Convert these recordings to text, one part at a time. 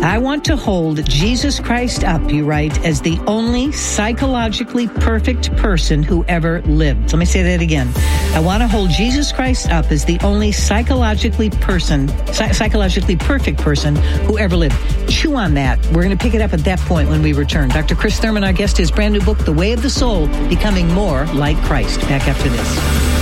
I want to hold Jesus Christ up, you write, as the only psychologically perfect person who ever lived. Let me say that again. I want to hold Jesus Christ up as the only psychologically perfect person who ever lived. Chew on that. We're going to pick it up at that point when we return. Dr. Chris Thurman, our guest, his brand new book, The Way of the Soul, Becoming More Like Christ. Back after this.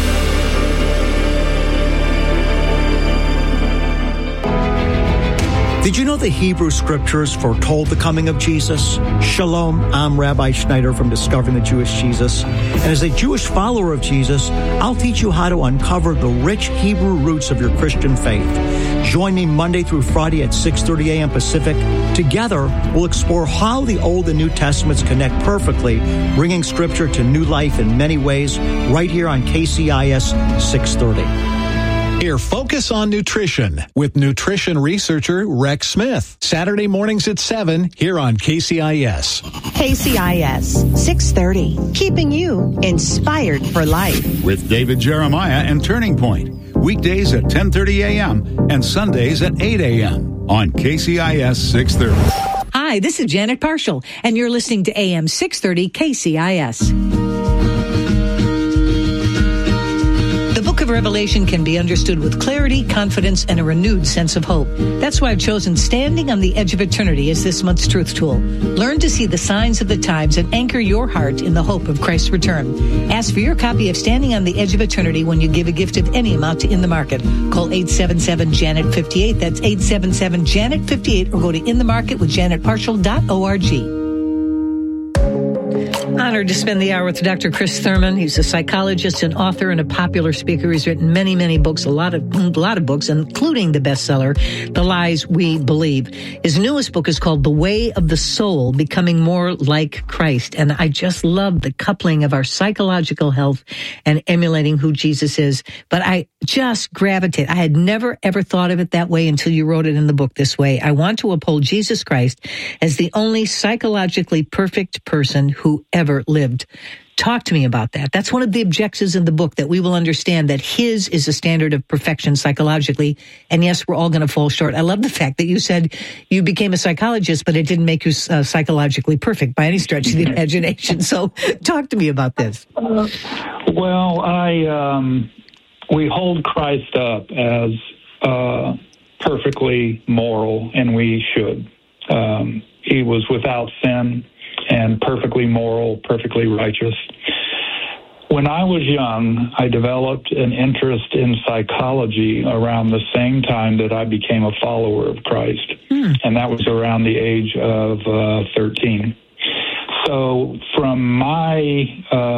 Did you know the Hebrew Scriptures foretold the coming of Jesus? Shalom, I'm Rabbi Schneider from Discovering the Jewish Jesus. And as a Jewish follower of Jesus, I'll teach you how to uncover the rich Hebrew roots of your Christian faith. Join me Monday through Friday at 6:30 a.m. Pacific. Together, we'll explore how the Old and New Testaments connect perfectly, bringing Scripture to new life in many ways, right here on KCIS 630. Hear Focus on Nutrition with nutrition researcher Rex Smith. Saturday mornings at 7 here on KCIS. KCIS 630, keeping you inspired for life. With David Jeremiah and Turning Point. Weekdays at 10:30 a.m. and Sundays at 8 a.m. on KCIS 630. Hi, this is Janet Parshall, and you're listening to AM 630 KCIS. The book of Revelation can be understood with clarity, confidence, and a renewed sense of hope. That's why I've chosen Standing on the Edge of Eternity as this month's truth tool. Learn to see the signs of the times and anchor your heart in the hope of Christ's return. Ask for your copy of Standing on the Edge of Eternity when you give a gift of any amount to In the Market. Call 877-JANET-58. That's 877-JANET-58, or go to inthemarketwithjanetparshall.org. Honored to spend the hour with Dr. Chris Thurman. He's a psychologist, an author, and a popular speaker. He's written many, many books, a lot of books, including the bestseller, The Lies We Believe. His newest book is called The Way of the Soul, Becoming More Like Christ. And I just love the coupling of our psychological health and emulating who Jesus is. But I just gravitate. I had never, ever thought of it that way until you wrote it in the book this way. I want to uphold Jesus Christ as the only psychologically perfect person who ever lived. Talk to me about that. That's one of the objectives in the book, that we will understand that his is a standard of perfection psychologically. And yes, we're all going to fall short. I love the fact that you said you became a psychologist, but it didn't make you psychologically perfect by any stretch of the imagination. So talk to me about this. We hold Christ up as perfectly moral, and we should. He was without sin and perfectly moral, perfectly righteous. When I was young, I developed an interest in psychology around the same time that I became a follower of Christ, and that was around the age of 13. So from my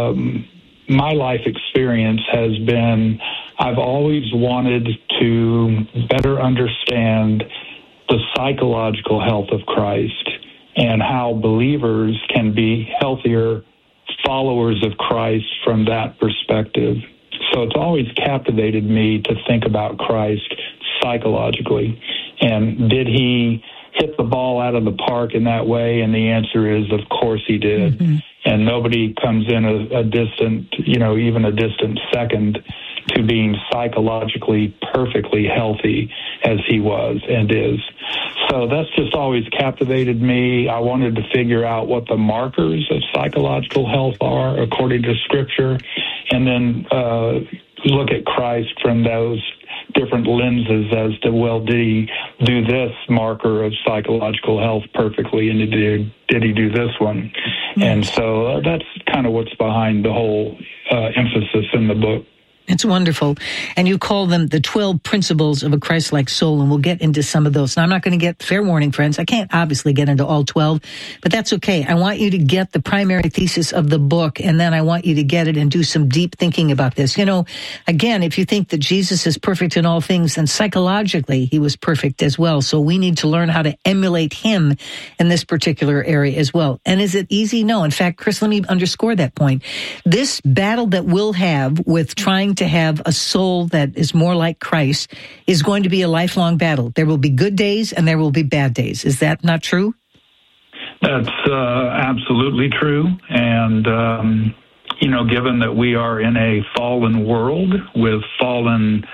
life experience has been, I've always wanted to better understand the psychological health of Christ and how believers can be healthier followers of Christ from that perspective. So it's always captivated me to think about Christ psychologically. And did he hit the ball out of the park in that way? And the answer is, of course he did. Mm-hmm. And nobody comes in a distant, even a distant second to being psychologically perfectly healthy as he was and is. So that's just always captivated me. I wanted to figure out what the markers of psychological health are according to Scripture, and then look at Christ from those different lenses as to, well, did he do this marker of psychological health perfectly, and did he do this one? Mm-hmm. And so that's kind of what's behind the whole emphasis in the book. It's wonderful. And you call them the 12 principles of a Christ-like soul, and we'll get into some of those. Now, I'm not going to get, fair warning, friends, I can't obviously get into all 12, but that's okay. I want you to get the primary thesis of the book, and then I want you to get it and do some deep thinking about this. Again, if you think that Jesus is perfect in all things, then psychologically he was perfect as well. So we need to learn how to emulate him in this particular area as well. And is it easy? No. In fact, Chris, let me underscore that point. This battle that we'll have with trying to have a soul that is more like Christ is going to be a lifelong battle. There will be good days and there will be bad days. Is that not true? That's absolutely true. And, given that we are in a fallen world with fallen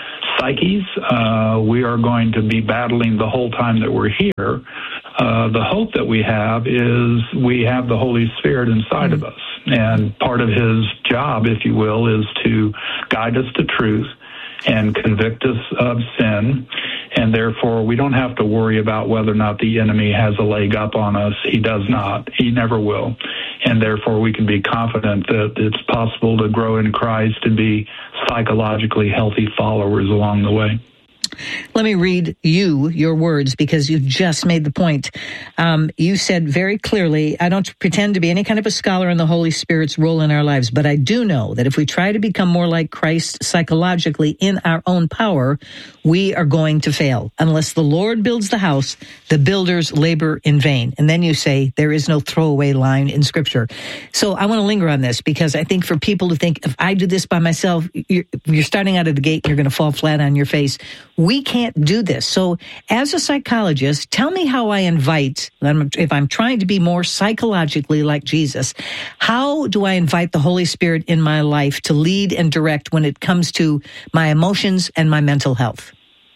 psyches. We are going to be battling the whole time that we're here. The hope that we have is we have the Holy Spirit inside of us. And part of his job, if you will, is to guide us to truth and convict us of sin. And therefore, we don't have to worry about whether or not the enemy has a leg up on us. He does not. He never will. And therefore, we can be confident that it's possible to grow in Christ and be psychologically healthy followers along the way. Let me read your words, because you just made the point. You said very clearly, I don't pretend to be any kind of a scholar in the Holy Spirit's role in our lives, but I do know that if we try to become more like Christ psychologically in our own power, we are going to fail. Unless the Lord builds the house, the builders labor in vain. And then you say there is no throwaway line in Scripture. So I want to linger on this, because I think for people to think, if I do this by myself, you're starting out of the gate and you're going to fall flat on your face. We can't do this. So as a psychologist, tell me how I invite, if I'm trying to be more psychologically like Jesus, how do I invite the Holy Spirit in my life to lead and direct when it comes to my emotions and my mental health?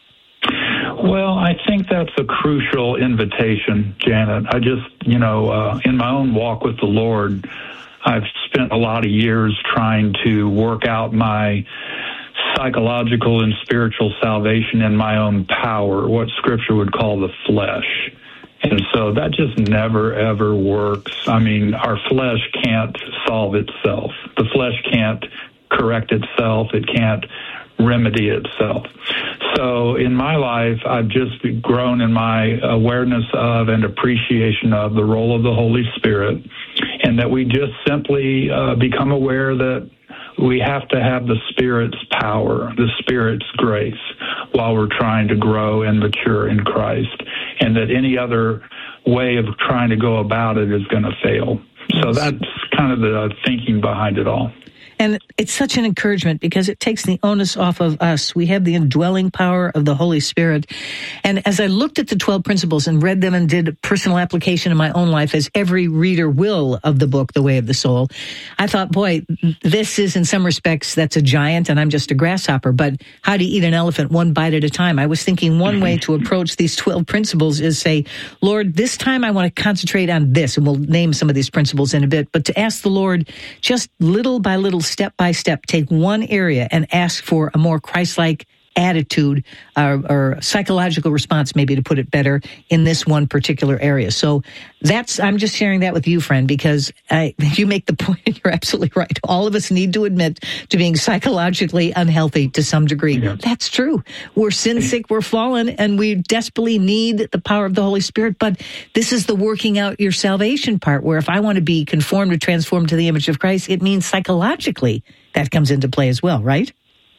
Well, I think that's a crucial invitation, Janet. I just, in my own walk with the Lord, I've spent a lot of years trying to work out my psychological and spiritual salvation in my own power, what Scripture would call the flesh. And so that just never, ever works. I mean, our flesh can't solve itself. The flesh can't correct itself. It can't remedy itself. So in my life, I've just grown in my awareness of and appreciation of the role of the Holy Spirit, and that we just simply become aware that we have to have the Spirit's power, the Spirit's grace, while we're trying to grow and mature in Christ, and that any other way of trying to go about it is going to fail. So that's kind of the thinking behind it all. And it's such an encouragement, because it takes the onus off of us. We have the indwelling power of the Holy Spirit. And as I looked at the 12 principles and read them and did personal application in my own life, as every reader will of the book, The Way of the Soul, I thought, boy, this is in some respects, that's a giant and I'm just a grasshopper. But how do you eat an elephant one bite at a time? I was thinking one way to approach these 12 principles is say, Lord, this time I want to concentrate on this. And we'll name some of these principles in a bit. But to ask the Lord, just little by little, step by step, take one area and ask for a more Christ-like attitude or psychological response, maybe to put it better, in this one particular area. So I'm just sharing that with you, friend, because you make the point, and you're absolutely right. All of us need to admit to being psychologically unhealthy to some degree. Yeah. That's true. We're sin sick, we're fallen, and we desperately need the power of the Holy Spirit. But this is the working out your salvation part, where if I want to be conformed or transformed to the image of Christ, it means psychologically that comes into play as well, right?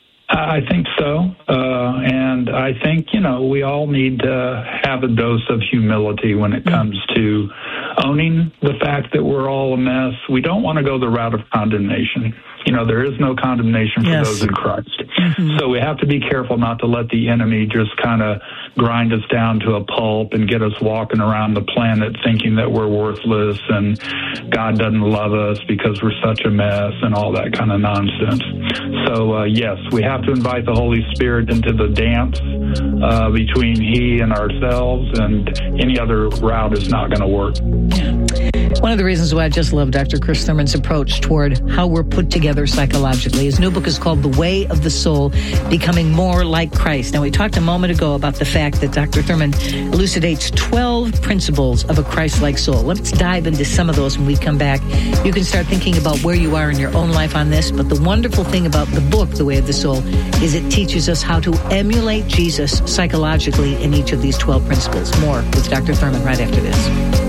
I think so. And I think, we all need to have a dose of humility when it comes to owning the fact that we're all a mess. We don't want to go the route of condemnation. There is no condemnation for those in Christ. Mm-hmm. So we have to be careful not to let the enemy just kind of grind us down to a pulp and get us walking around the planet thinking that we're worthless and God doesn't love us because we're such a mess and all that kind of nonsense. So, yes, we have to invite the Holy Spirit into the dance between He and ourselves, and any other route is not going to work. One of the reasons why I just love Dr. Chris Thurman's approach toward how we're put together psychologically. His new book is called The Way of the Soul, Becoming More Like Christ. Now, we talked a moment ago about the fact that Dr. Thurman elucidates 12 principles of a Christ-like soul. Let's dive into some of those when we come back. You can start thinking about where you are in your own life on this, but the wonderful thing about the book, The Way of the Soul, is it teaches us how to emulate Jesus psychologically in each of these 12 principles. More with Dr. Thurman right after this.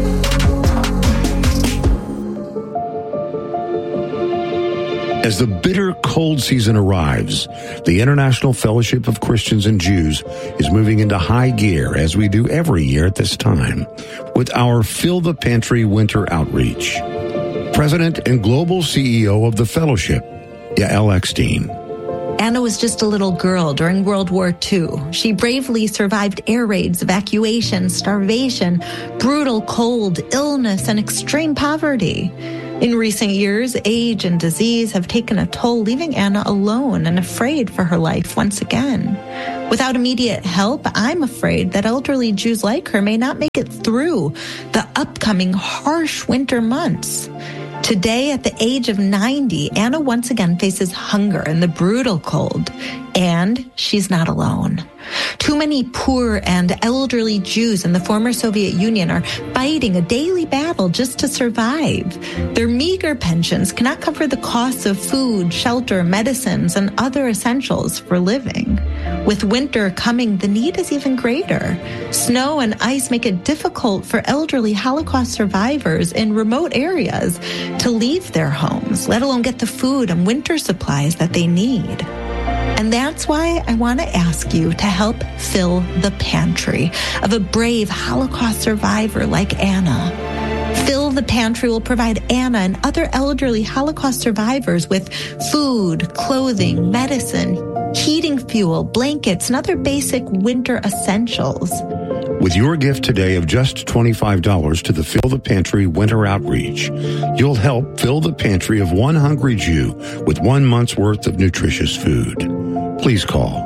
As the bitter cold season arrives, the International Fellowship of Christians and Jews is moving into high gear, as we do every year at this time, with our Fill the Pantry Winter Outreach. President and Global CEO of the Fellowship, Yael Eckstein. Anna was just a little girl during World War II. She bravely survived air raids, evacuation, starvation, brutal cold, illness, and extreme poverty. In recent years, age and disease have taken a toll, leaving Anna alone and afraid for her life once again. Without immediate help, I'm afraid that elderly Jews like her may not make it through the upcoming harsh winter months. Today, at the age of 90, Anna once again faces hunger and the brutal cold, and she's not alone. Too many poor and elderly Jews in the former Soviet Union are fighting a daily battle just to survive. Their meager pensions cannot cover the costs of food, shelter, medicines, and other essentials for living. With winter coming, the need is even greater. Snow and ice make it difficult for elderly Holocaust survivors in remote areas to leave their homes, let alone get the food and winter supplies that they need. And that's why I want to ask you to help fill the pantry of a brave Holocaust survivor like Anna. Fill the Pantry will provide Anna and other elderly Holocaust survivors with food, clothing, medicine, heating fuel, blankets, and other basic winter essentials. With your gift today of just $25 to the Fill the Pantry Winter Outreach, you'll help fill the pantry of one hungry Jew with 1 month's worth of nutritious food. Please call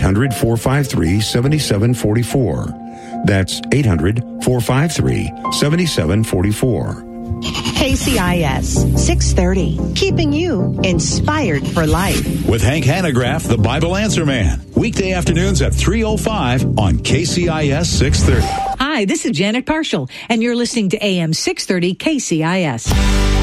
800-453-7744. That's 800-453-7744. KCIS 630, keeping you inspired for life. With Hank Hanegraaff, the Bible Answer Man. Weekday afternoons at 3:05 on KCIS 630. Hi, this is Janet Parshall, and you're listening to AM 630 KCIS.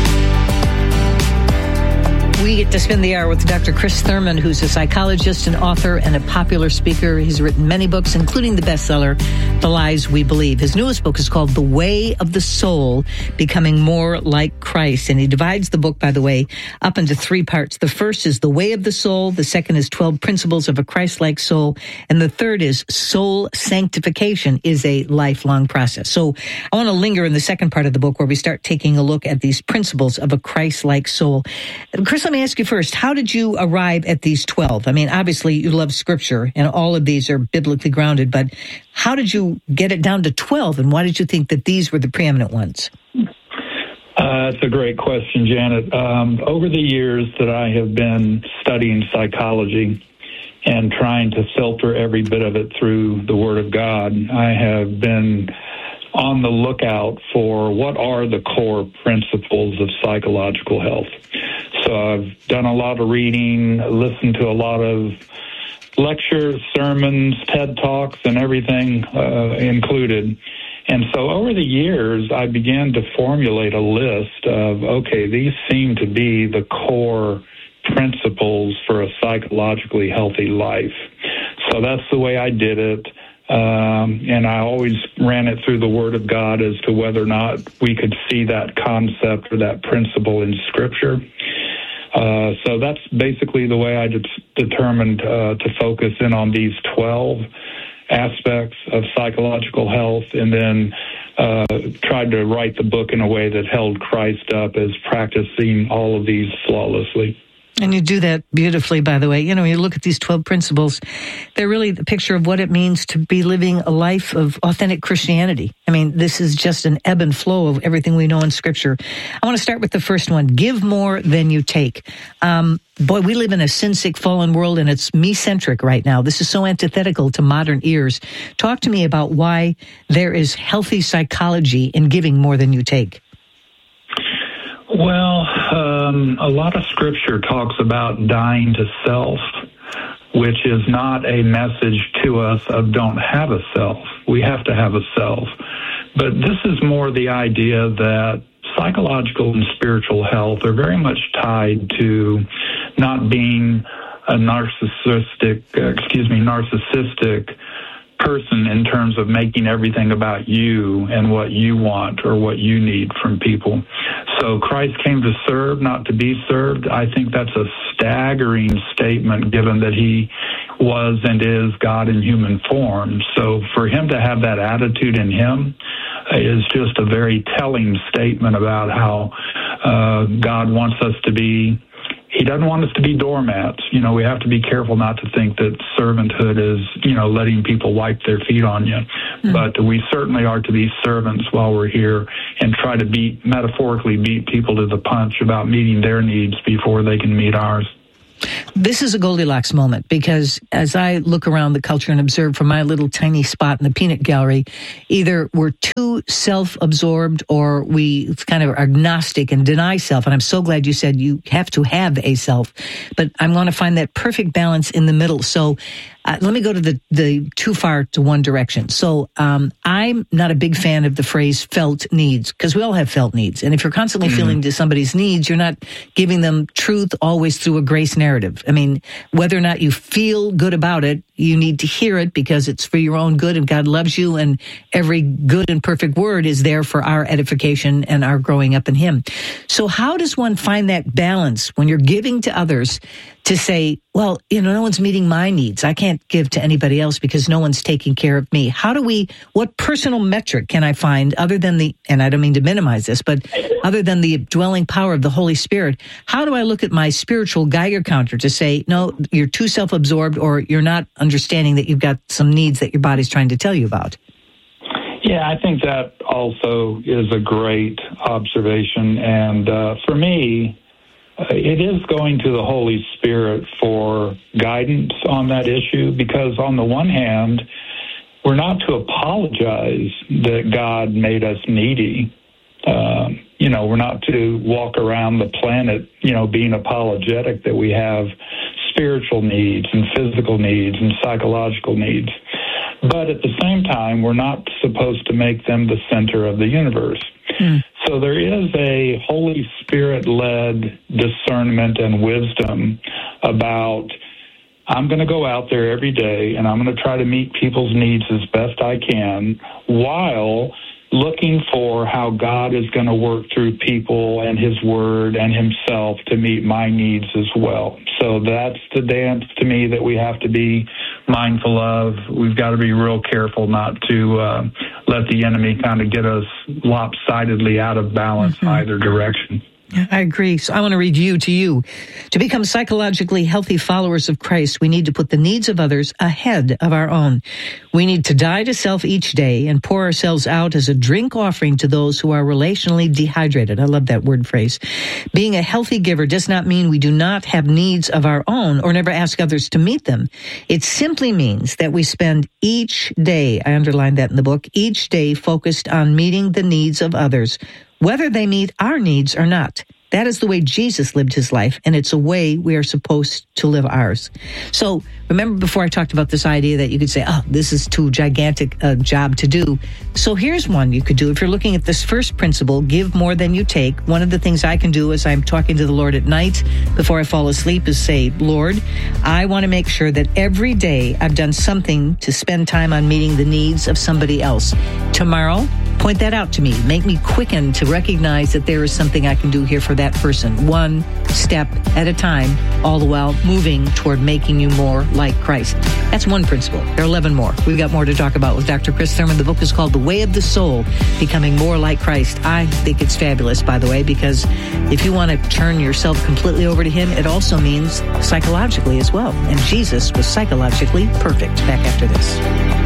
We get to spend the hour with Dr. Chris Thurman, who's a psychologist, an author, and a popular speaker. He's written many books, including the bestseller, The Lies We Believe. His newest book is called The Way of the Soul, Becoming More Like Christ. And he divides the book, by the way, up into 3 parts. The first is The Way of the Soul. The second is 12 Principles of a Christ-like Soul. And the third is Soul Sanctification is a Lifelong Process. So I want to linger in the second part of the book where we start taking a look at these principles of a Christ-like soul. Chris, let me ask you first, how did you arrive at these 12? I mean, obviously you love Scripture, and all of these are biblically grounded, but how did you get it down to 12, and why did you think that these were the preeminent ones? That's a great question, Janet. Over the years that I have been studying psychology and trying to filter every bit of it through the Word of God, I have been on the lookout for what are the core principles of psychological health. So I've done a lot of reading, listened to a lot of lectures, sermons, TED Talks, and everything included. And so over the years, I began to formulate a list of, okay, these seem to be the core principles for a psychologically healthy life. So that's the way I did it. And I always ran it through the Word of God as to whether or not we could see that concept or that principle in Scripture. So that's basically the way I determined to focus in on these 12 aspects of psychological health, and then tried to write the book in a way that held Christ up as practicing all of these flawlessly. And you do that beautifully, by the way. You know, when you look at these 12 principles, they're really the picture of what it means to be living a life of authentic Christianity. I mean, this is just an ebb and flow of everything we know in Scripture. I want to start with the first one. Give more than you take. Boy, we live in a sin-sick, fallen world, and it's me-centric right now. This is so antithetical to modern ears. Talk to me about why there is healthy psychology in giving more than you take. Well, a lot of Scripture talks about dying to self, which is not a message to us of don't have a self. We have to have a self. But this is more the idea that psychological and spiritual health are very much tied to not being a narcissistic person in terms of making everything about you and what you want or what you need from people. So Christ came to serve, not to be served. I think that's a staggering statement given that he was and is God in human form. So for him to have that attitude in him is just a very telling statement about how God wants us to be He doesn't want us to be doormats. You know, we have to be careful not to think that servanthood is, you know, letting people wipe their feet on you. But we certainly are to be servants while we're here and try to metaphorically beat people to the punch about meeting their needs before they can meet ours. This is a Goldilocks moment, because as I look around the culture and observe from my little tiny spot in the peanut gallery, either we're too self-absorbed or we kind of are agnostic and deny self. And I'm so glad you said you have to have a self, but I'm going to find that perfect balance in the middle. So let me go to the too far to one direction. So I'm not a big fan of the phrase felt needs, because we all have felt needs. And if you're constantly feeling to somebody's needs, you're not giving them truth always through a grace narrative. I mean, whether or not you feel good about it, you need to hear it because it's for your own good and God loves you, and every good and perfect word is there for our edification and our growing up in Him. So how does one find that balance when you're giving to others to say, well, you know, no one's meeting my needs. I can't give to anybody else because no one's taking care of me. What personal metric can I find other than and I don't mean to minimize this, but other than the dwelling power of the Holy Spirit, how do I look at my spiritual Geiger counter to say, no, you're too self-absorbed, or you're not understanding that you've got some needs that your body's trying to tell you about? Yeah, I think that also is a great observation. And for me, it is going to the Holy Spirit for guidance on that issue, because on the one hand, we're not to apologize that God made us needy. You know, we're not to walk around the planet, you know, being apologetic that we have spiritual needs and physical needs and psychological needs. But at the same time, we're not supposed to make them the center of the universe. So there is a Holy Spirit-led discernment and wisdom about, I'm going to go out there every day and I'm going to try to meet people's needs as best I can, while looking for how God is going to work through people and His Word and Himself to meet my needs as well. So that's the dance to me that we have to be mindful of. We've got to be real careful not to let the enemy kind of get us lopsidedly out of balance either direction. I agree. So I want to read you to you. To become psychologically healthy followers of Christ, we need to put the needs of others ahead of our own. We need to die to self each day and pour ourselves out as a drink offering to those who are relationally dehydrated. I love that word phrase. Being a healthy giver does not mean we do not have needs of our own or never ask others to meet them. It simply means that we spend each day, I underlined that in the book, each day focused on meeting the needs of others, whether they meet our needs or not. That is the way Jesus lived His life, and it's a way we are supposed to live ours. So remember before I talked about this idea that you could say, oh, this is too gigantic a job to do. So here's one you could do. If you're looking at this first principle, give more than you take, one of the things I can do as I'm talking to the Lord at night before I fall asleep is say, Lord, I want to make sure that every day I've done something to spend time on meeting the needs of somebody else. Tomorrow, point that out to me. Make me quicken to recognize that there is something I can do here for that person, one step at a time, all the while moving toward making you more like Christ. That's one principle. There are 11 more. We've got more to talk about with Dr. Chris Thurman. The book is called The Way of the Soul, Becoming More Like Christ. I think it's fabulous, by the way, because if you want to turn yourself completely over to Him, it also means psychologically as well. And Jesus was psychologically perfect. Back after this.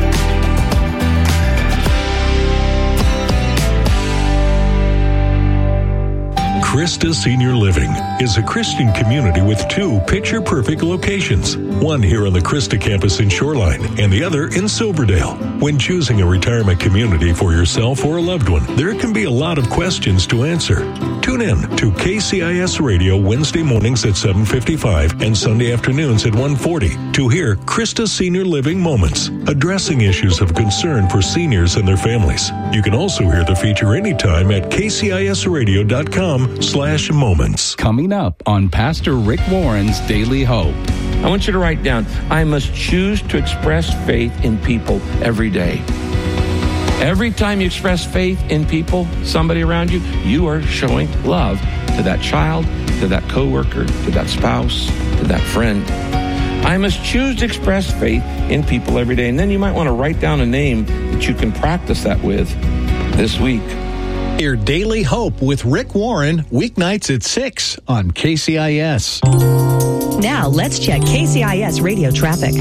Christa Senior Living is a Christian community with two picture-perfect locations, one here on the Christa campus in Shoreline and the other in Silverdale. When choosing a retirement community for yourself or a loved one, there can be a lot of questions to answer. Tune in to KCIS Radio Wednesday mornings at 7:55 and Sunday afternoons at 1:40 to hear Christa Senior Living Moments, addressing issues of concern for seniors and their families. You can also hear the feature anytime at kcisradio.com/moments. Coming up on Pastor Rick Warren's Daily Hope. I want you to write down, I must choose to express faith in people every day. Every time you express faith in people, somebody around you, you are showing love to that child, to that coworker, to that spouse, to that friend. I must choose to express faith in people every day. And then you might want to write down a name that you can practice that with this week. Hear Daily Hope with Rick Warren, weeknights at 6 on KCIS. Now let's check KCIS radio traffic.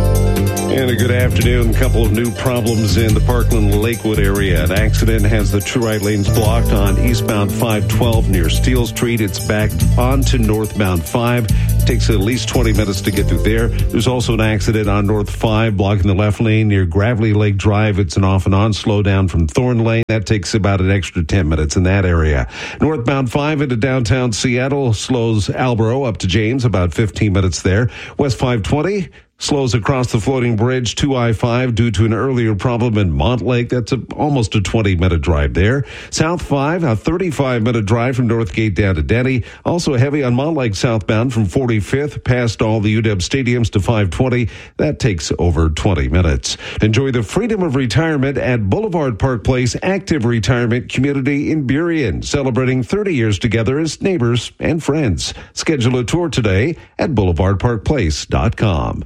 And a good afternoon. A couple of new problems in the Parkland-Lakewood area. An accident has the two right lanes blocked on eastbound 512 near Steel Street. It's backed onto northbound 5. Takes at least 20 minutes to get through there. There's also an accident on North 5 blocking the left lane near Gravely Lake Drive. It's an off and on slowdown from Thorn Lane. That takes about an extra 10 minutes in that area. Northbound 5 into downtown Seattle slows Albro up to James, about 15 minutes there. West 520 slows across the floating bridge to I-5 due to an earlier problem in Montlake. That's almost a 20-minute drive there. South 5, a 35-minute drive from Northgate down to Denny. Also heavy on Montlake southbound from 45th past all the UW stadiums to 520. That takes over 20 minutes. Enjoy the freedom of retirement at Boulevard Park Place Active Retirement Community in Burien, celebrating 30 years together as neighbors and friends. Schedule a tour today at boulevardparkplace.com.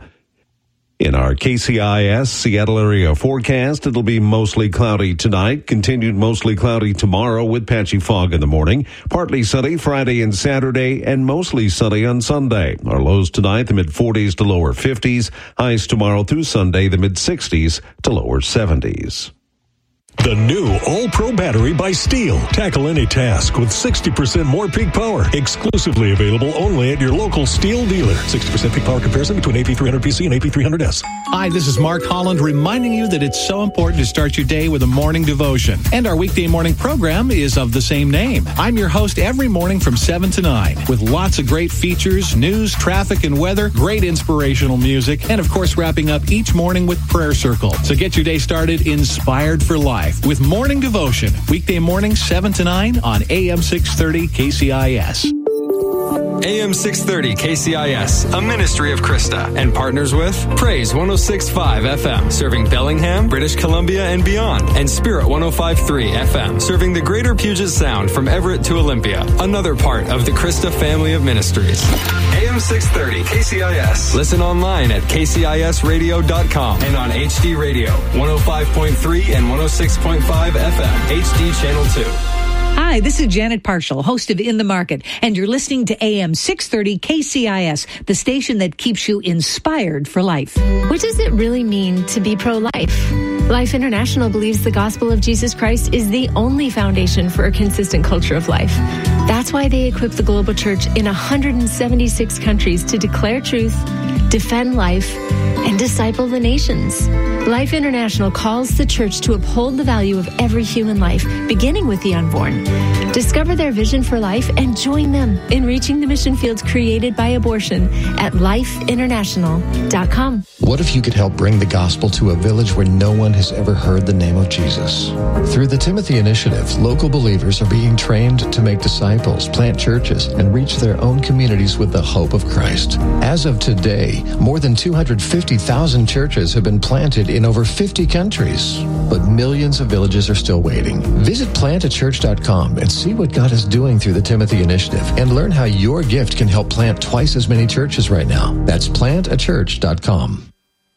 In our KCIS Seattle area forecast, it'll be mostly cloudy tonight, continued mostly cloudy tomorrow with patchy fog in the morning, partly sunny Friday and Saturday, and mostly sunny on Sunday. Our lows tonight, the mid-40s to lower 50s, highs tomorrow through Sunday, the mid-60s to lower 70s. The new All-Pro battery by Steel. Tackle any task with 60% more peak power. Exclusively available only at your local Steel dealer. 60% peak power comparison between AP300PC and AP300S. Hi, this is Mark Holland reminding you that it's so important to start your day with a morning devotion. And our weekday morning program is of the same name. I'm your host every morning from 7 to 9 with lots of great features, news, traffic, and weather, great inspirational music, and of course wrapping up each morning with Prayer Circle. So get your day started inspired for life with Morning Devotion, weekday mornings 7 to 9 on AM 630 KCIS. AM 630 KCIS, a ministry of Krista, and partners with Praise 106.5 FM, serving Bellingham, British Columbia, and beyond, and Spirit 105.3 FM, serving the greater Puget Sound from Everett to Olympia, another part of the Krista family of ministries. AM 630 KCIS. Listen online at kcisradio.com and on HD Radio, 105.3 and 106.5 FM, HD Channel 2. Hi, this is Janet Parshall, host of In the Market, and you're listening to AM 630 KCIS, the station that keeps you inspired for life. What does it really mean to be pro-life? Life International believes the gospel of Jesus Christ is the only foundation for a consistent culture of life. That's why they equip the global church in 176 countries to declare truth, defend life, and disciple the nations. Life International calls the church to uphold the value of every human life, beginning with the unborn. Discover their vision for life and join them in reaching the mission fields created by abortion at lifeinternational.com. What if you could help bring the gospel to a village where no one has ever heard the name of Jesus? Through the Timothy Initiative, local believers are being trained to make disciples, plant churches, and reach their own communities with the hope of Christ. As of today, more than 250,000 churches have been planted in over 50 countries. But millions of villages are still waiting. Visit plantachurch.com and see what God is doing through the Timothy Initiative and learn how your gift can help plant twice as many churches right now. That's plantachurch.com.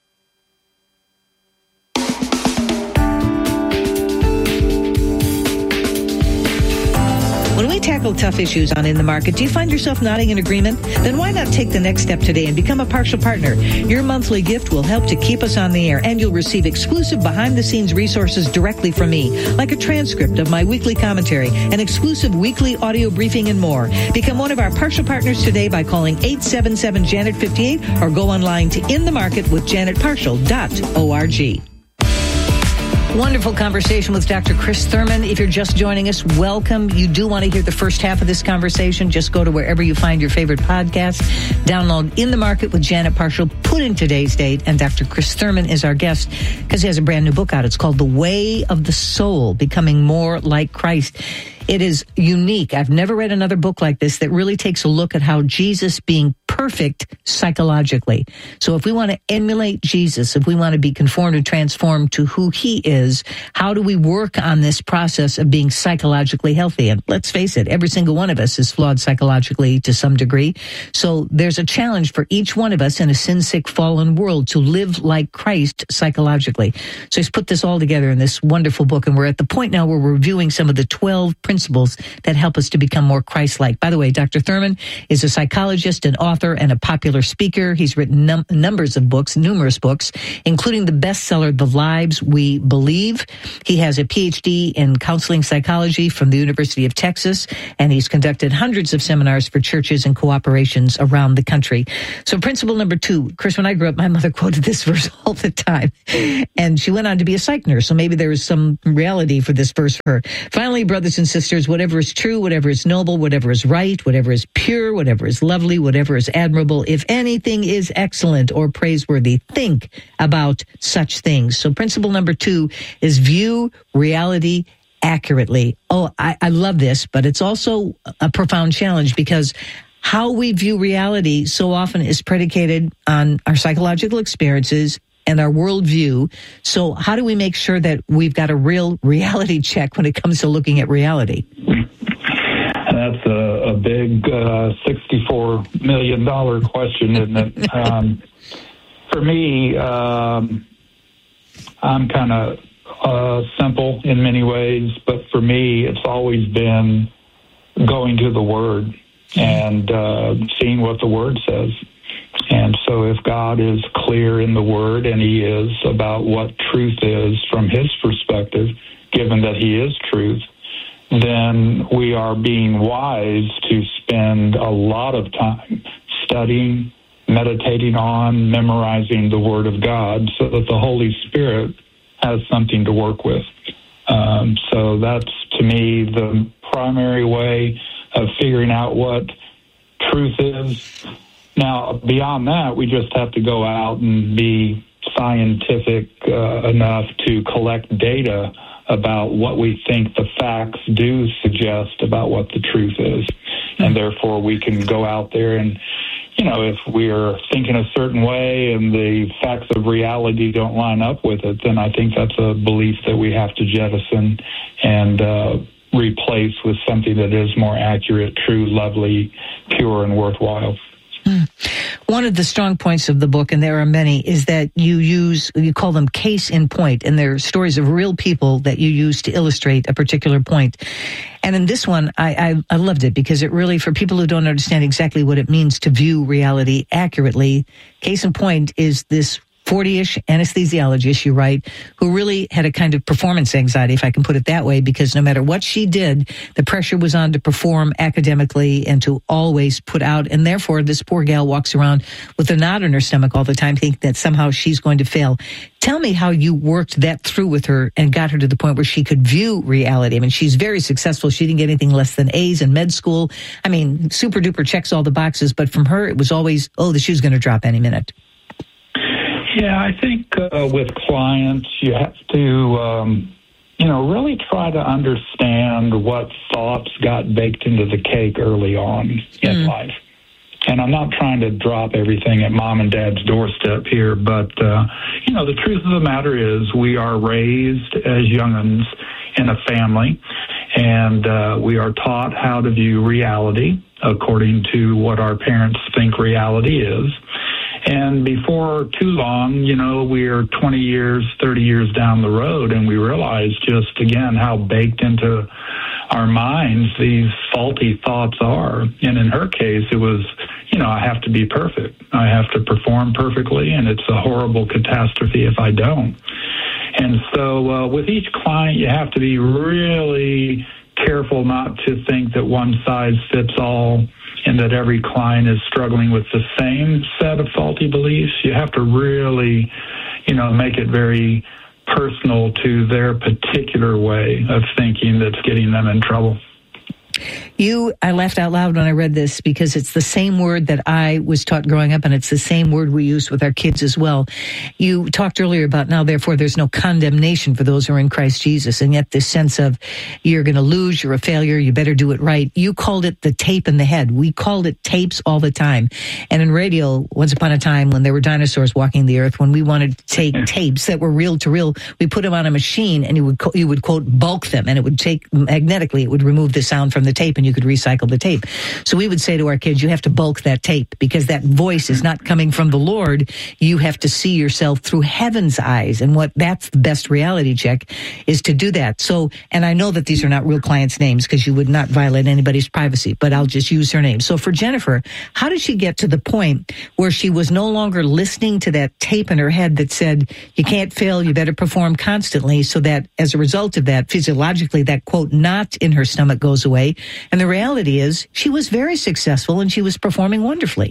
When we tackle tough issues on In the Market, do you find yourself nodding in agreement? Then why not take the next step today and become a partial partner? Your monthly gift will help to keep us on the air, and you'll receive exclusive behind-the-scenes resources directly from me, like a transcript of my weekly commentary, an exclusive weekly audio briefing, and more. Become one of our partial partners today by calling 877-JANET-58 or go online to inthemarketwithjanetparshall.org. Wonderful conversation with Dr. Chris Thurman. If you're just joining us, welcome. You do want to hear the first half of this conversation, just go to wherever you find your favorite podcast. Download In the Market with Janet Parshall, put in today's date, and Dr. Chris Thurman is our guest because he has a brand new book out. It's called The Way of the Soul, Becoming More Like Christ. It is unique. I've never read another book like this that really takes a look at how Jesus, being perfect psychologically. So if we want to emulate Jesus, if we want to be conformed and transformed to who he is, how do we work on this process of being psychologically healthy? And let's face it, every single one of us is flawed psychologically to some degree. So there's a challenge for each one of us in a sin-sick, fallen world to live like Christ psychologically. So he's put this all together in this wonderful book, and we're at the point now where we're reviewing some of the 12 principles that help us to become more Christ-like. By the way, Dr. Thurman is a psychologist, an author, and a popular speaker. He's written numerous books, including the bestseller, The Lives We Believe. He has a PhD in counseling psychology from the University of Texas, and he's conducted hundreds of seminars for churches and cooperations around the country. So principle number 2, Chris, when I grew up, my mother quoted this verse all the time, and she went on to be a psych nurse, so maybe there was some reality for this verse for her. Finally, brothers and sisters, whatever is true, whatever is noble, whatever is right, whatever is pure, whatever is lovely, whatever is admirable, if anything is excellent or praiseworthy, think about such things. So principle number 2 is view reality accurately. Oh, I love this, but it's also a profound challenge because how we view reality so often is predicated on our psychological experiences and our worldview. So how do we make sure that we've got a real reality check when it comes to looking at reality? That's a big $64 million question, isn't it? For me, I'm kind of simple in many ways, but for me, it's always been going to the Word and seeing what the Word says. And so if God is clear in the Word, and he is, about what truth is from his perspective, given that he is truth, then we are being wise to spend a lot of time studying, meditating on, memorizing the Word of God so that the Holy Spirit has something to work with. So that's, to me, the primary way of figuring out what truth is. Now, beyond that, we just have to go out and be scientific enough to collect data about what we think the facts do suggest about what the truth is. And therefore, we can go out there and, if we're thinking a certain way and the facts of reality don't line up with it, then I think that's a belief that we have to jettison and replace with something that is more accurate, true, lovely, pure, and worthwhile. One of the strong points of the book, and there are many, is that you call them case in point, and they're stories of real people that you use to illustrate a particular point. And in this one, I loved it because it really, for people who don't understand exactly what it means to view reality accurately, case in point is this 40-ish anesthesiologist, you write, who really had a kind of performance anxiety, if I can put it that way, because no matter what she did, the pressure was on to perform academically and to always put out. And therefore, this poor gal walks around with a knot in her stomach all the time, thinking that somehow she's going to fail. Tell me how you worked that through with her and got her to the point where she could view reality. I mean, she's very successful. She didn't get anything less than A's in med school. I mean, super duper checks all the boxes. But from her, it was always, the shoe's going to drop any minute. Yeah, I think with clients, you have to, really try to understand what thoughts got baked into the cake early on in life. And I'm not trying to drop everything at mom and dad's doorstep here, but, the truth of the matter is we are raised as young'uns in a family, and we are taught how to view reality according to what our parents think reality is. And before too long, we're 20 years, 30 years down the road, and we realize just, again, how baked into our minds these faulty thoughts are. And in her case, it was, I have to be perfect. I have to perform perfectly, and it's a horrible catastrophe if I don't. And so with each client, you have to be really careful not to think that one size fits all, and that every client is struggling with the same set of faulty beliefs. You have to really, make it very personal to their particular way of thinking that's getting them in trouble. I laughed out loud when I read this because it's the same word that I was taught growing up, and it's the same word we use with our kids as well. You talked earlier about now, therefore, there's no condemnation for those who are in Christ Jesus, and yet this sense of you're going to lose, you're a failure, you better do it right. You called it the tape in the head. We called it tapes all the time. And in radio, once upon a time when there were dinosaurs walking the earth, when we wanted to take tapes that were reel to reel, we put them on a machine and you would quote bulk them, and it would take magnetically, it would remove the sound from the tape, and you could recycle the tape. So we would say to our kids, you have to bulk that tape because that voice is not coming from the Lord. You have to see yourself through heaven's eyes. And that's the best reality check is to do that. So, and I know that these are not real clients' names because you would not violate anybody's privacy, but I'll just use her name. So for Jennifer, how did she get to the point where she was no longer listening to that tape in her head that said, you can't fail, you better perform constantly, so that as a result of that, physiologically, that quote, knot in her stomach goes away. And the reality is she was very successful and she was performing wonderfully.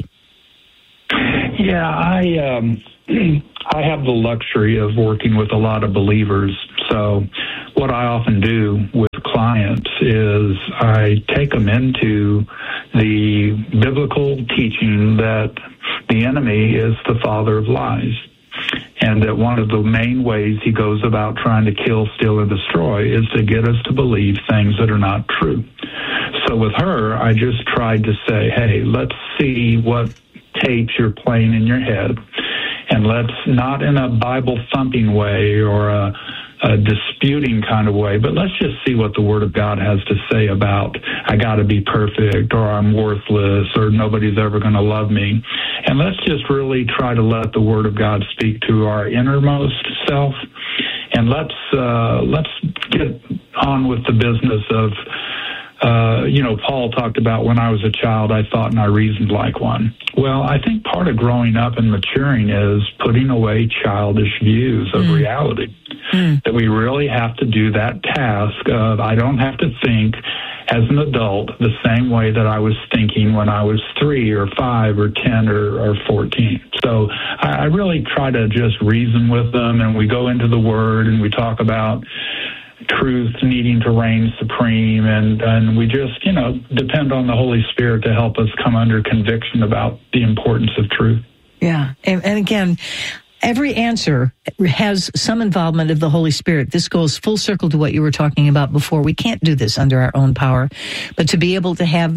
Yeah, I have the luxury of working with a lot of believers. So what I often do with clients is I take them into the biblical teaching that the enemy is the father of lies, and that one of the main ways he goes about trying to kill, steal, and destroy is to get us to believe things that are not true. So with her, I just tried to say, hey, let's see what tapes you're playing in your head, and let's, not in a Bible-thumping way or a disputing kind of way, but let's just see what the Word of God has to say about I got to be perfect, or I'm worthless, or nobody's ever going to love me. And let's just really try to let the Word of God speak to our innermost self, and let's get on with the business of Paul talked about when I was a child, I thought and I reasoned like one. Well, I think part of growing up and maturing is putting away childish views of reality. That we really have to do that task of I don't have to think as an adult the same way that I was thinking when I was 3 or 5 or 10 or 14. So I really try to just reason with them, and we go into the Word and we talk about truth needing to reign supreme, and we just, depend on the Holy Spirit to help us come under conviction about the importance of truth. Yeah. And again, every answer has some involvement of the Holy Spirit. This goes full circle to what you were talking about before. We can't do this under our own power, but to be able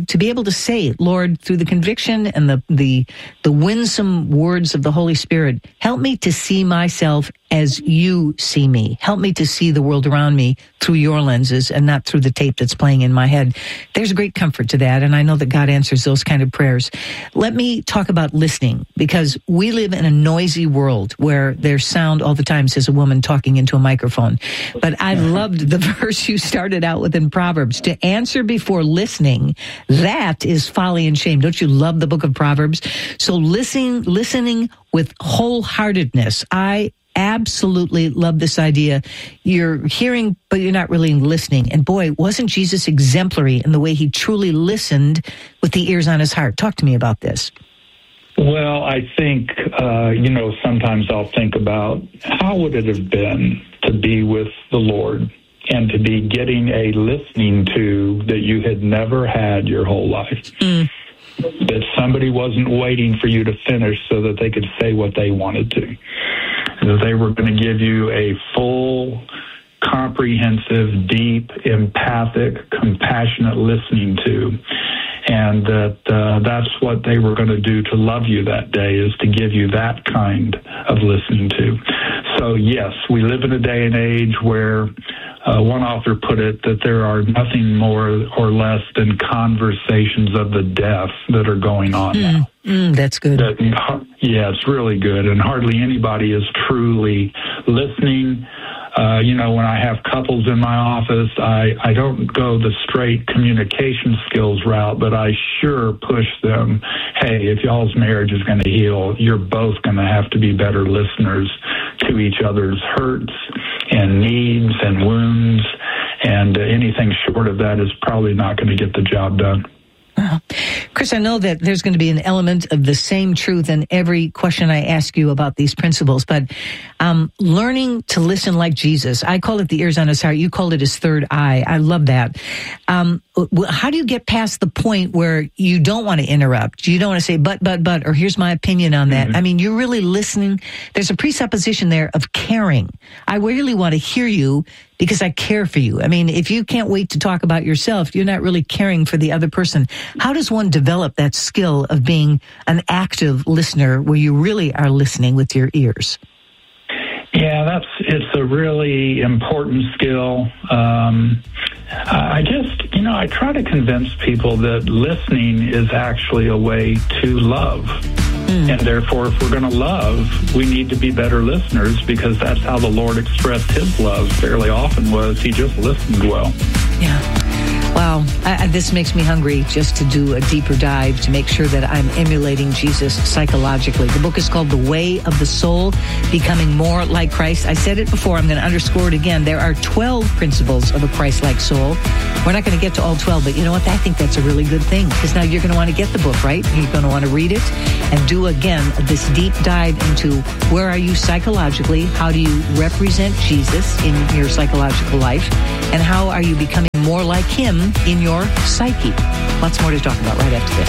to say, Lord, through the conviction and the winsome words of the Holy Spirit, help me to see myself as you see me. Help me to see the world around me through your lenses and not through the tape that's playing in my head. There's great comfort to that, and I know that God answers those kind of prayers. Let me talk about listening, because we live in a noisy world where there's sound all the time, says a woman talking into a microphone. But I loved the verse you started out with in Proverbs. To answer before listening, that is folly and shame. Don't you love the book of Proverbs? So listening with wholeheartedness. I absolutely love this idea. You're hearing, but you're not really listening. And boy, wasn't Jesus exemplary in the way he truly listened with the ears on his heart? Talk to me about this. Well, I think, sometimes I'll think about how would it have been to be with the Lord and to be getting a listening to that you had never had your whole life. That somebody wasn't waiting for you to finish so that they could say what they wanted to. That they were going to give you a full, comprehensive, deep, empathic, compassionate listening to. And that's what they were going to do to love you that day, is to give you that kind of listening to. So, yes, we live in a day and age where one author put it that there are nothing more or less than conversations of the deaf that are going on now. That's good. Yeah, it's really good. And hardly anybody is truly listening. When I have couples in my office, I don't go the straight communication skills route, but I sure push them, hey, if y'all's marriage is going to heal, you're both going to have to be better listeners to each other's hurts and needs and wounds, and anything short of that is probably not going to get the job done. Chris, I know that there's going to be an element of the same truth in every question I ask you about these principles, but learning to listen like Jesus, I call it the ears on his heart. You called it his third eye. I love that. how do you get past the point where you don't want to interrupt? You don't want to say, but, or here's my opinion on that. I mean, you're really listening. There's a presupposition there of caring. I really want to hear you because I care for you. I mean, if you can't wait to talk about yourself, you're not really caring for the other person. How does one develop that skill of being an active listener where you really are listening with your ears? Yeah, it's a really important skill. I try to convince people that listening is actually a way to love. And therefore, if we're going to love, we need to be better listeners, because that's how the Lord expressed his love fairly often, was he just listened well. Yeah. Wow, this makes me hungry just to do a deeper dive to make sure that I'm emulating Jesus psychologically. The book is called The Way of the Soul, Becoming More Like Christ. I said it before, I'm going to underscore it again. There are 12 principles of a Christ-like soul. We're not going to get to all 12, but you know what? I think that's a really good thing, because now you're going to want to get the book, right? You're going to want to read it and do, again, this deep dive into where are you psychologically, how do you represent Jesus in your psychological life, and how are you becoming more like him in your psyche. Lots more to talk about right after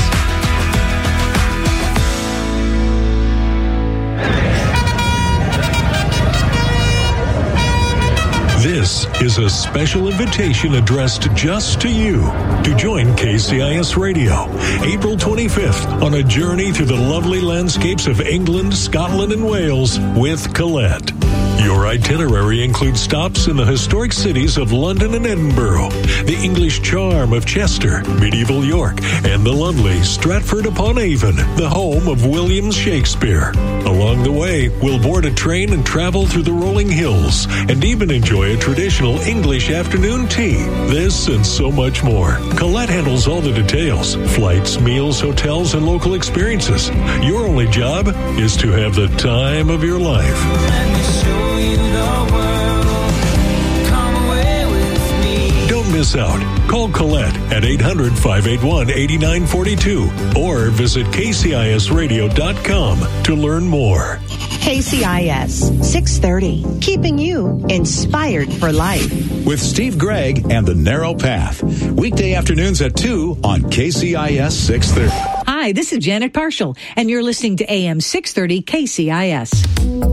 this. This is a special invitation addressed just to you to join KCIS Radio April 25th on a journey through the lovely landscapes of England, Scotland, and Wales with Colette. Your itinerary includes stops in the historic cities of London and Edinburgh, the English charm of Chester, medieval York, and the lovely Stratford-upon-Avon, the home of William Shakespeare. Along the way, we'll board a train and travel through the rolling hills, and even enjoy a traditional English afternoon tea. This and so much more. Colette handles all the details: flights, meals, hotels, and local experiences. Your only job is to have the time of your life. Don't miss out. Call Colette at 800-581-8942 or visit kcisradio.com to learn more. KCIS 630, keeping you inspired for life. With Steve Gregg and The Narrow Path. Weekday afternoons at 2 on KCIS 630. Hi, this is Janet Parshall, and you're listening to AM 630 KCIS.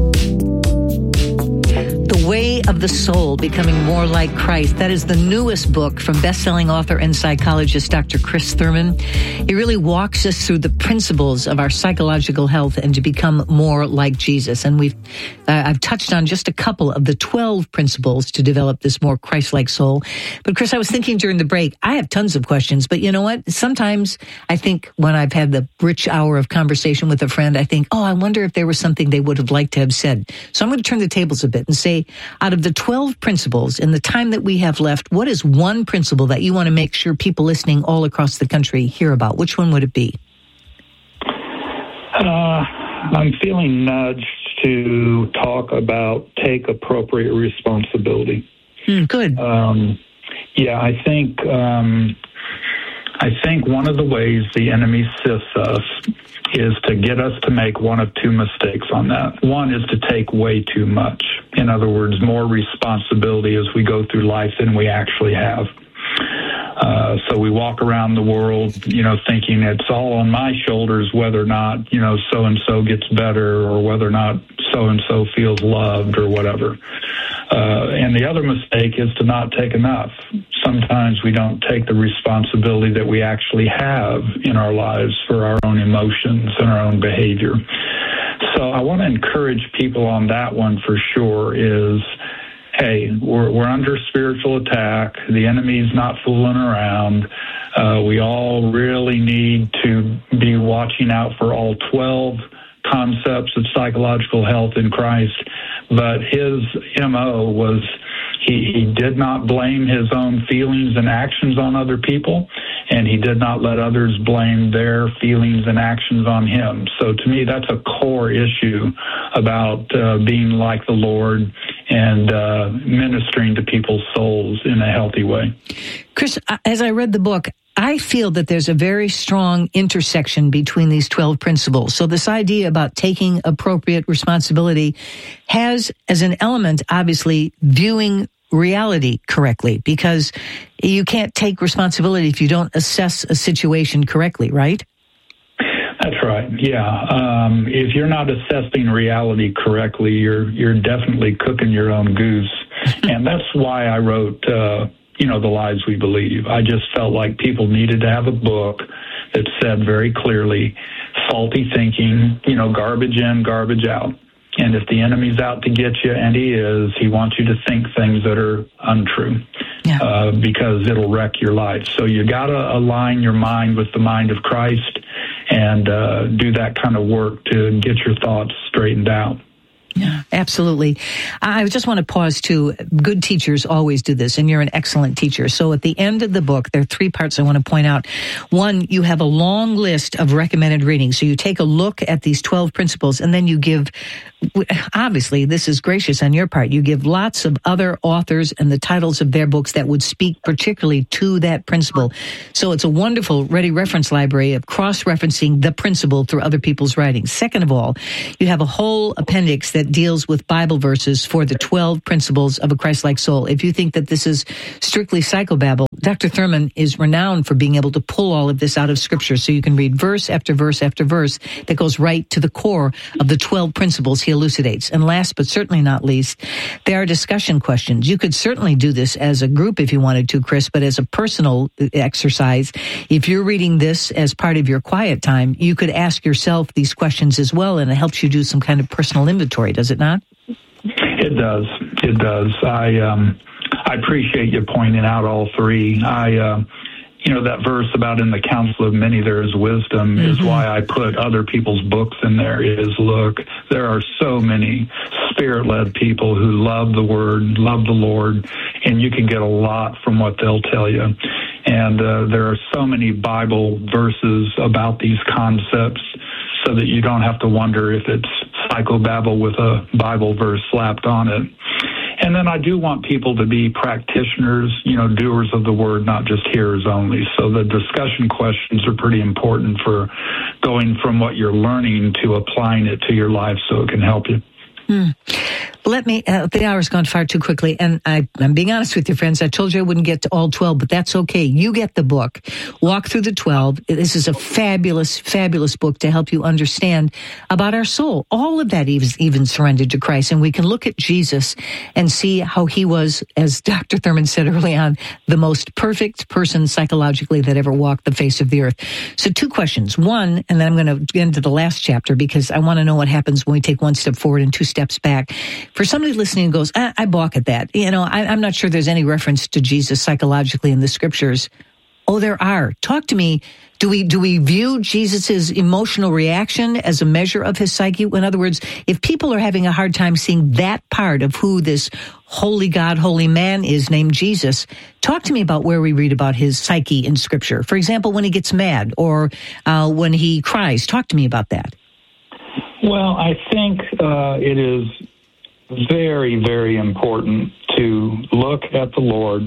The Way of the Soul, Becoming More Like Christ. That is the newest book from best-selling author and psychologist Dr. Chris Thurman. He really walks us through the principles of our psychological health and to become more like Jesus. And I've touched on just a couple of the 12 principles to develop this more Christ-like soul. But Chris, I was thinking during the break, I have tons of questions, but you know what? Sometimes I think when I've had the rich hour of conversation with a friend, I think, I wonder if there was something they would have liked to have said. So I'm going to turn the tables a bit and say, out of the 12 principles, in the time that we have left, what is one principle that you want to make sure people listening all across the country hear about? Which one would it be? I'm feeling nudged to talk about take appropriate responsibility. Good. I think one of the ways the enemy sifts us is to get us to make one of two mistakes on that. One is to take way too much. In other words, more responsibility as we go through life than we actually have. So we walk around the world, thinking it's all on my shoulders, whether or not, so-and-so gets better or whether or not so-and-so feels loved or whatever. And the other mistake is to not take enough. Sometimes we don't take the responsibility that we actually have in our lives for our own emotions and our own behavior. So I want to encourage people on that one for sure is, hey, we're under spiritual attack. The enemy's not fooling around. We all really need to be watching out for all 12 concepts of psychological health in Christ. But his MO was he did not blame his own feelings and actions on other people, and he did not let others blame their feelings and actions on him. So to me, that's a core issue about being like the Lord and ministering to people's souls in a healthy way. Chris, as I read the book, I feel that there's a very strong intersection between these 12 principles. So this idea about taking appropriate responsibility has as an element, obviously, viewing reality correctly, because you can't take responsibility if you don't assess a situation correctly, right? That's right. Yeah. If you're not assessing reality correctly, you're definitely cooking your own goose. And that's why I wrote, The Lies We Believe. I just felt like people needed to have a book that said very clearly, faulty thinking, garbage in, garbage out. And if the enemy's out to get you, and he wants you to think things that are untrue, because it'll wreck your life. So you got to align your mind with the mind of Christ and do that kind of work to get your thoughts straightened out. Yeah, absolutely. I just want to pause too. Good teachers always do this, and you're an excellent teacher. So at the end of the book, there are 3 parts I want to point out. One, you have a long list of recommended readings. So you take a look at these 12 principles, and then you give, obviously, this is gracious on your part, you give lots of other authors and the titles of their books that would speak particularly to that principle. So it's a wonderful ready reference library of cross-referencing the principle through other people's writings. Second of all, you have a whole appendix that deals with Bible verses for the 12 principles of a Christ-like soul. If you think that this is strictly psychobabble, Dr. Thurman is renowned for being able to pull all of this out of Scripture, so you can read verse after verse after verse that goes right to the core of the 12 principles he elucidates. And last but certainly not least, there are discussion questions. You could certainly do this as a group if you wanted to, Chris, but as a personal exercise, if you're reading this as part of your quiet time, you could ask yourself these questions as well, and it helps you do some kind of personal inventory, does it not? It does. It does. I appreciate you pointing out all 3. That verse about in the counsel of many there is wisdom is why I put other people's books in there. Look, there are so many Spirit-led people who love the Word, love the Lord, and you can get a lot from what they'll tell you. And there are so many Bible verses about these concepts so that you don't have to wonder if it's psychobabble with a Bible verse slapped on it. And then I do want people to be practitioners, doers of the word, not just hearers only. So the discussion questions are pretty important for going from what you're learning to applying it to your life so it can help you. The hour's gone far too quickly, and I'm being honest with you, friends. I told you I wouldn't get to all 12, but that's okay. You get the book. Walk through the 12. This is a fabulous, fabulous book to help you understand about our soul. All of that even surrendered to Christ, and we can look at Jesus and see how he was, as Dr. Thurman said early on, the most perfect person psychologically that ever walked the face of the earth. So 2 questions. One, and then I'm going to get into the last chapter because I want to know what happens when we take 1 step forward and 2 steps back. For somebody listening who goes, I balk at that. I'm not sure there's any reference to Jesus psychologically in the Scriptures. Oh, there are. Talk to me. Do we view Jesus's emotional reaction as a measure of his psyche? In other words, if people are having a hard time seeing that part of who this holy God, holy man is named Jesus, talk to me about where we read about his psyche in Scripture. For example, when he gets mad or when he cries. Talk to me about that. Well, I think it is very, very important to look at the Lord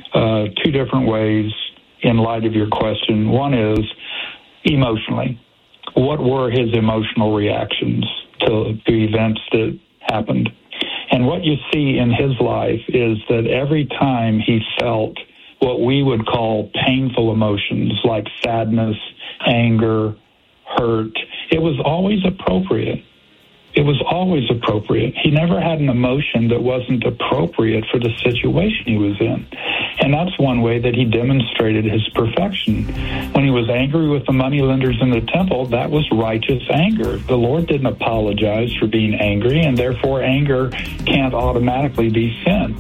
2 different ways in light of your question. One is emotionally. What were his emotional reactions to the events that happened? And what you see in his life is that every time he felt what we would call painful emotions like sadness, anger, hurt, it was always appropriate. It was always appropriate. He never had an emotion that wasn't appropriate for the situation he was in. And that's one way that he demonstrated his perfection. When he was angry with the moneylenders in the temple, that was righteous anger. The Lord didn't apologize for being angry, and therefore anger can't automatically be sin.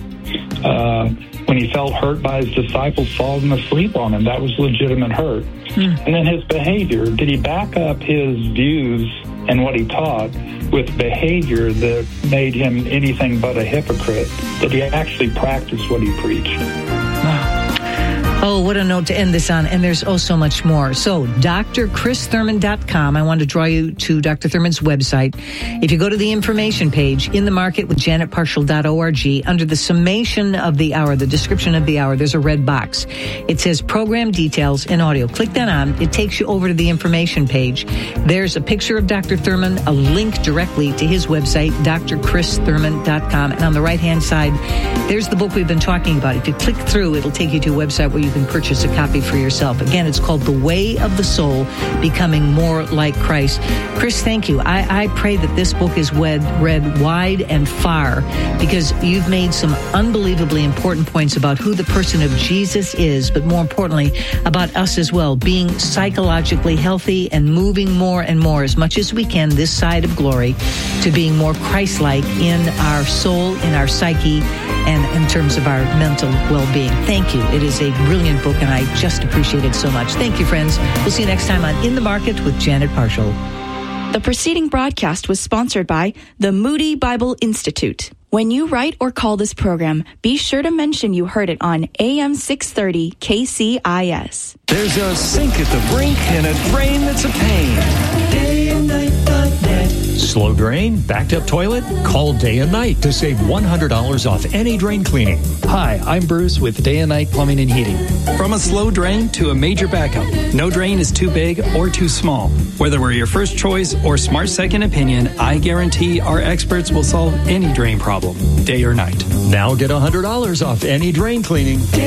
When he felt hurt by his disciples falling asleep on him, that was legitimate hurt. And then his behavior, did he back up his views and what he taught with behavior that made him anything but a hypocrite? Did he actually practice what he preached? Oh, what a note to end this on. And there's so much more. So, drchristhurman.com. I want to draw you to Dr. Thurman's website. If you go to the information page, In the Market with janetparshall.org, under the summation of the hour, the description of the hour, there's a red box. It says program details and audio. Click that on. It takes you over to the information page. There's a picture of Dr. Thurman, a link directly to his website, drchristhurman.com. And on the right-hand side, there's the book we've been talking about. If you click through, it'll take you to a website where you can purchase a copy for yourself. Again, it's called The Way of the Soul, Becoming More Like Christ. Chris, thank you. I pray that this book is read wide and far, because you've made some unbelievably important points about who the person of Jesus is, but more importantly, about us as well, being psychologically healthy and moving more and more, as much as we can, this side of glory, to being more Christ-like in our soul, in our psyche, and in terms of our mental well-being. Thank you. It is a brilliant book, and I just appreciate it so much. Thank you, friends. We'll see you next time on In the Market with Janet Parshall. The preceding broadcast was sponsored by the Moody Bible Institute. When you write or call this program, be sure to mention you heard it on AM 630 KCIS. There's a sink at the brink and a drain that's a pain. DayandNight.net. Slow drain? Backed up toilet? Call Day and Night to save $100 off any drain cleaning. Hi, I'm Bruce with Day and Night Plumbing and Heating. From a slow drain to a major backup, no drain is too big or too small. Whether we're your first choice or smart second opinion, I guarantee our experts will solve any drain problem, day or night. Now get $100 off any drain cleaning.